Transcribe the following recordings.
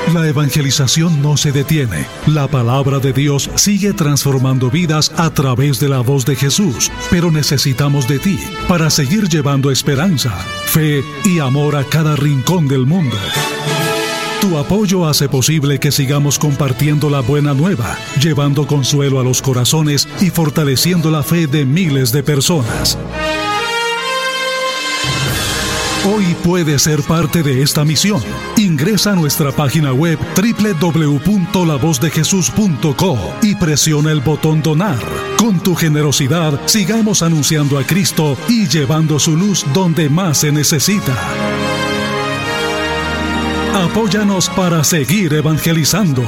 La evangelización no se detiene. La palabra de Dios sigue transformando vidas a través de la voz de Jesús, pero necesitamos de ti para seguir llevando esperanza, fe y amor a cada rincón del mundo. Tu apoyo hace posible que sigamos compartiendo la buena nueva, llevando consuelo a los corazones y fortaleciendo la fe de miles de personas. Hoy puedes ser parte de esta misión. Ingresa a nuestra página web www.lavozdejesús.co y presiona el botón Donar. Con tu generosidad, sigamos anunciando a Cristo y llevando su luz donde más se necesita. Apóyanos para seguir evangelizando.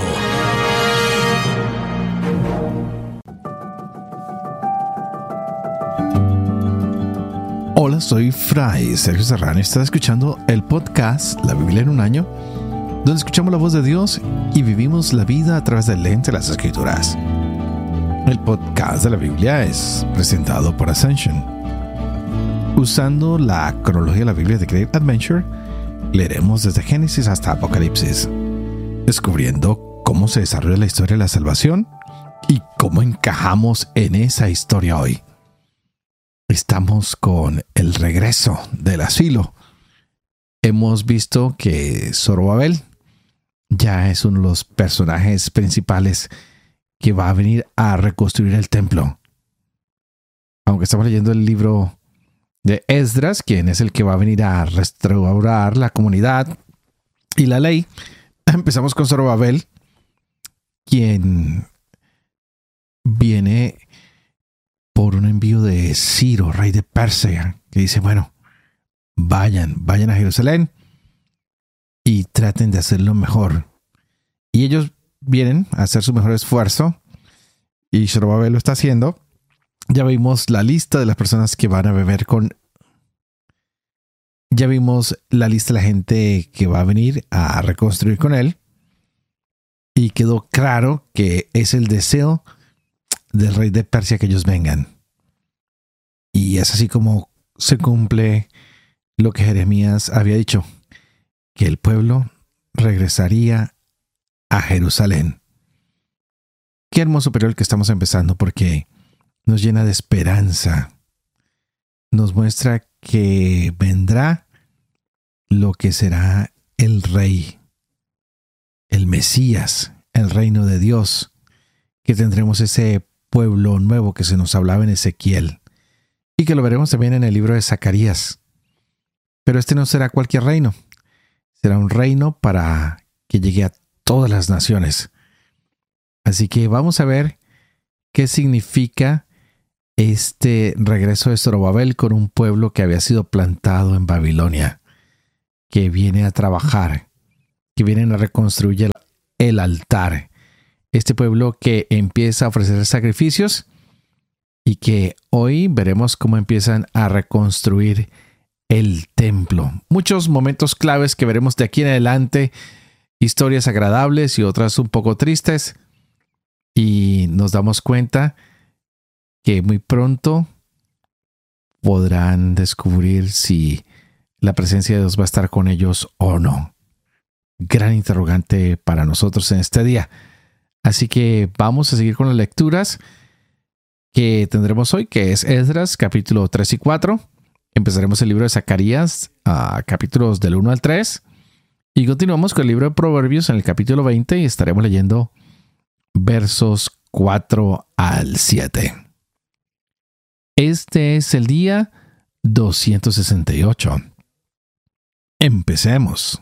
Hola, soy Fray Sergio Serrano y estás escuchando el podcast La Biblia en un año, donde escuchamos la voz de Dios y vivimos la vida a través del lente de las Escrituras. El podcast de la Biblia es presentado por Ascension. Usando la cronología de la Biblia de Great Adventure, leeremos desde Génesis hasta Apocalipsis, descubriendo cómo se desarrolla la historia de la salvación y cómo encajamos en esa historia hoy. Estamos con el regreso del asilo. Hemos visto que Zorobabel ya es uno de los personajes principales que va a venir a reconstruir el templo. Aunque estamos leyendo el libro de Esdras, quien es el que va a venir a restaurar la comunidad y la ley, empezamos con Zorobabel, quien viene por un envío de Ciro, rey de Persia, que dice, bueno, vayan a Jerusalén y traten de hacerlo mejor. Y ellos vienen a hacer su mejor esfuerzo y Zorobabel lo está haciendo. Ya vimos la lista de las personas que van a beber con... Ya vimos la lista de la gente que va a venir a reconstruir con él. Y quedó claro que es el deseo del rey de Persia que ellos vengan. Y es así como se cumple lo que Jeremías había dicho, que el pueblo regresaría a Jerusalén. Qué hermoso periodo que estamos empezando, porque nos llena de esperanza. Nos muestra que vendrá lo que será el rey, el Mesías, el reino de Dios, que tendremos ese pueblo nuevo que se nos hablaba en Ezequiel y que lo veremos también en el libro de Zacarías. Pero este no será cualquier reino, será un reino para que llegue a todas las naciones. Así que vamos a ver qué significa este regreso de Zorobabel con un pueblo que había sido plantado en Babilonia, que viene a trabajar, que vienen a reconstruir el altar. Este pueblo que empieza a ofrecer sacrificios y que hoy veremos cómo empiezan a reconstruir el templo. Muchos momentos claves que veremos de aquí en adelante, historias agradables y otras un poco tristes. Y nos damos cuenta que muy pronto podrán descubrir si la presencia de Dios va a estar con ellos o no. Gran interrogante para nosotros en este día. Así que vamos a seguir con las lecturas que tendremos hoy, que es Esdras, capítulo 3 y 4. Empezaremos el libro de Zacarías, capítulos del 1 al 3. Y continuamos con el libro de Proverbios en el capítulo 20 y estaremos leyendo versos 4 al 7. Este es el día 268. Empecemos.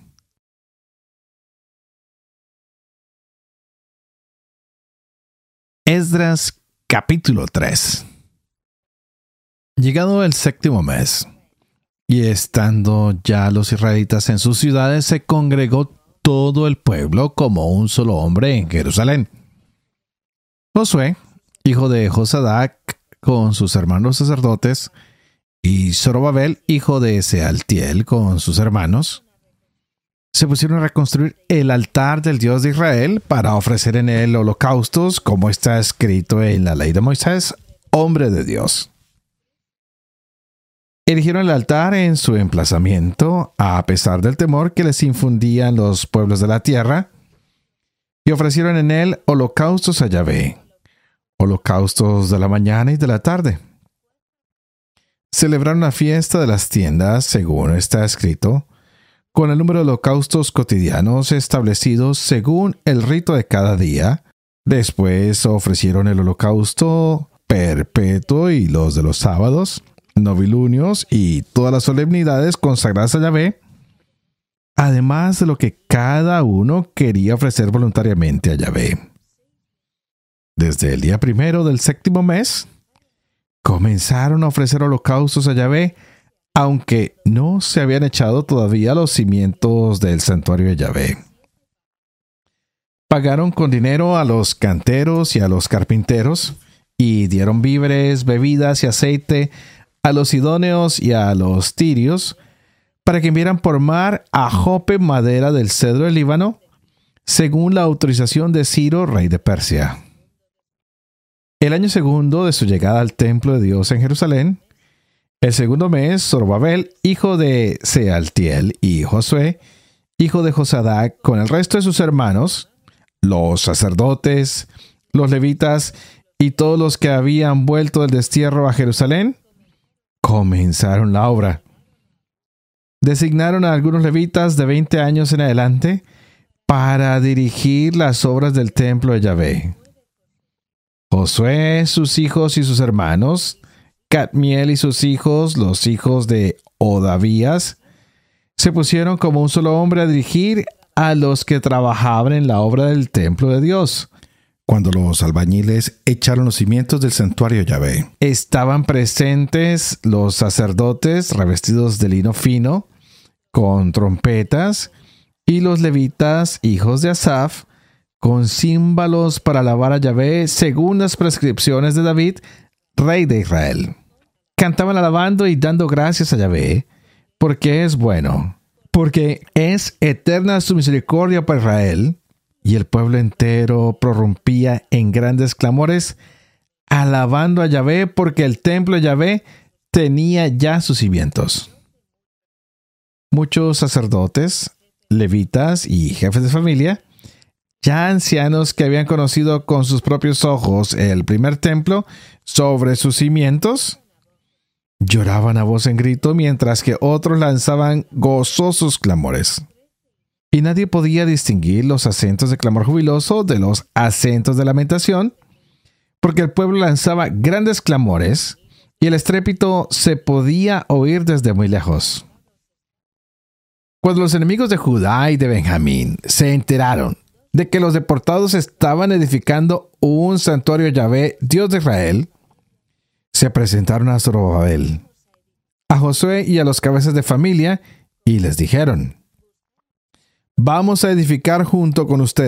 Esdras capítulo 3. Llegado el 7º mes, y estando ya los israelitas en sus ciudades, se congregó todo el pueblo como un solo hombre en Jerusalén. Josué, hijo de Josadac, con sus hermanos sacerdotes, y Zorobabel, hijo de Sealtiel, con sus hermanos, se pusieron a reconstruir el altar del Dios de Israel para ofrecer en él holocaustos, como está escrito en la ley de Moisés, hombre de Dios. Erigieron el altar en su emplazamiento, a pesar del temor que les infundían los pueblos de la tierra, y ofrecieron en él holocaustos a Yahvé, holocaustos de la mañana y de la tarde. Celebraron la fiesta de las tiendas, según está escrito, con el número de holocaustos cotidianos establecidos según el rito de cada día. Después ofrecieron el holocausto perpetuo y los de los sábados, novilunios y todas las solemnidades consagradas a Yahvé, además de lo que cada uno quería ofrecer voluntariamente a Yahvé. Desde el día 1 del 7º mes, comenzaron a ofrecer holocaustos a Yahvé, aunque no se habían echado todavía los cimientos del santuario de Yahvé. Pagaron con dinero a los canteros y a los carpinteros, y dieron víveres, bebidas y aceite a los sidonios y a los tirios, para que enviaran por mar a Jope madera del cedro del Líbano, según la autorización de Ciro, rey de Persia. El año segundo de su llegada al templo de Dios en Jerusalén, el segundo mes, Zorobabel, hijo de Sealtiel, y Josué, hijo de Josadac, con el resto de sus hermanos, los sacerdotes, los levitas y todos los que habían vuelto del destierro a Jerusalén, comenzaron la obra. Designaron a algunos levitas de 20 años en adelante para dirigir las obras del templo de Yahvé. Josué, sus hijos y sus hermanos, Cadmiel y sus hijos, los hijos de Odavías, se pusieron como un solo hombre a dirigir a los que trabajaban en la obra del templo de Dios. Cuando los albañiles echaron los cimientos del santuario de Yahvé, estaban presentes los sacerdotes revestidos de lino fino, con trompetas, y los levitas, hijos de Asaf, con címbalos para alabar a Yahvé según las prescripciones de David, rey de Israel. Cantaban alabando y dando gracias a Yahvé, porque es bueno, porque es eterna su misericordia para Israel, y el pueblo entero prorrumpía en grandes clamores, alabando a Yahvé, porque el templo de Yahvé tenía ya sus cimientos. Muchos sacerdotes, levitas y jefes de familia, ya ancianos que habían conocido con sus propios ojos el primer templo sobre sus cimientos, lloraban a voz en grito, mientras que otros lanzaban gozosos clamores. Y nadie podía distinguir los acentos de clamor jubiloso de los acentos de lamentación, porque el pueblo lanzaba grandes clamores y el estrépito se podía oír desde muy lejos. Cuando los enemigos de Judá y de Benjamín se enteraron de que los deportados estaban edificando un santuario a Yahvé, Dios de Israel, se presentaron a Zorobabel, a Josué y a los cabezas de familia, y les dijeron: «Vamos a edificar junto con ustedes